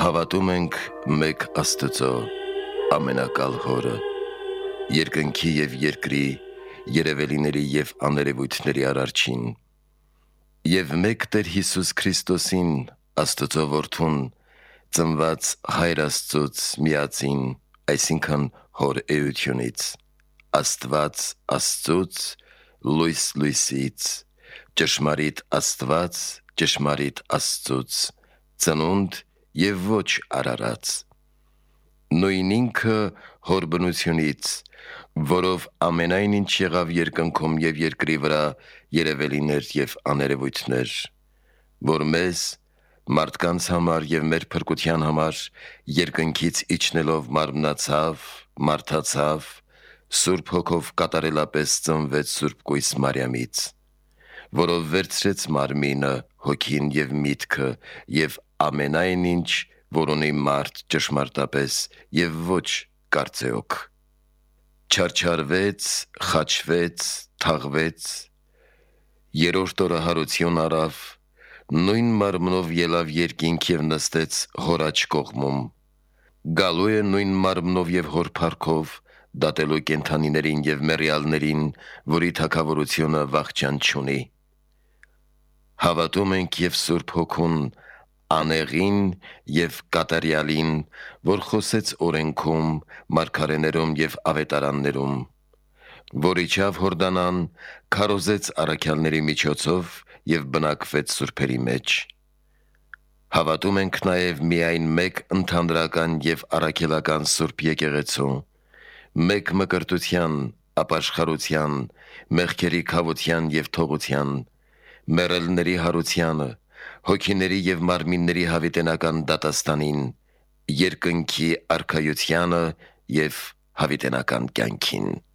Հավատում ենք մեկ Աստծո ամենակալ Հորը, երկնքի և երկրի, երևելիների և աներևույթների Արարչին, և մեկ Տեր Հիսուս Քրիստոսին, Աստծո Որդուն, ծնված Հայր Աստծուց միածին, այսինքն Հոր էությունից, Աստված Աստծուց, լույս լույսից, ճշմարիտ Աստված ճշմարիտ Աստծուց, ծնունդ և ոչ արարած, նույն ինքը Հոր բնությունից, որով ամենայն ինչ եղավ երկնքում և երկրի վրա, երևելիներ և աներևույթներ, որ մեզ, մարդկանց համար և մեր փրկության համար, երկնքից իջնելով մարմնացավ, մարդացավ, Սուրբ Հոգով կատարելապես ծնվեց սուրբ կույս Մարիամից, որով վերցրեց մարմինը, հոգին և միտքը և ամենայն ինչ, որ ունի մարդ ճշմարտապես և ոչ կարծեոք, չարչարվեց, խաչվեց, թաղվեց, երրորդ օրը հարություն առավ, նույն մարմնով ելավ երկինք և նստեց Հոր աջ կողմում, գալու է նույն մարմնով և Հոր փառքով, դատելու կենդանիներին և մեռյալներին, որի թագավորությունը վախճան չունի: Հավատում ենք և Սուրբ Հոգուն, անեղին և կատարյալին, որ խոսեց օրենքում, մարգարեներում և ավետարաններում, որ իջավ Հորդանան, քարոզեց առաքյալների միջոցով և բնակվեց սուրբերի մեջ: Հավատում ենք նաև միայն մեկ ընդհանրական և առաքելական Սուրբ Եկեղեցու, մեկ մկրտության, ապաշխարության, մեղքերի քավության և թողության, մեռելների հարությանը, հոգիների և մարմինների հավիտենական դատաստանին, երկնքի Արքայությանը և հավիտենական կյանքին: